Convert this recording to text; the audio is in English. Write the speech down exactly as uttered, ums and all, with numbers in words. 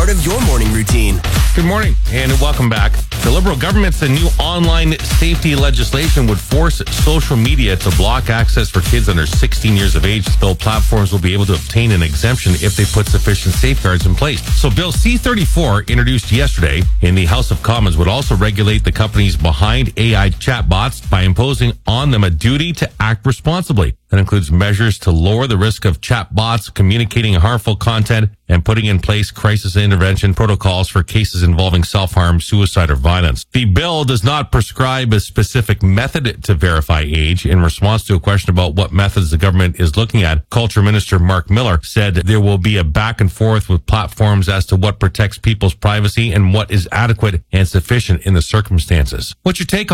part of your morning routine. Good morning and welcome back. The Liberal government's new online safety legislation would force social media to block access for kids under sixteen years of age, though platforms will be able to obtain an exemption if they put sufficient safeguards in place. So Bill C thirty-four, introduced yesterday in the House of Commons, would also regulate the companies behind A I chatbots by imposing on them a duty to act responsibly. That includes measures to lower the risk of chatbots communicating harmful content and putting in place crisis intervention protocols for cases involving self-harm, suicide, or violence. The bill does not prescribe a specific method to verify age. In response to a question about what methods the government is looking at, Culture Minister Mark Miller said there will be a back and forth with platforms as to what protects people's privacy and what is adequate and sufficient in the circumstances. What's your take on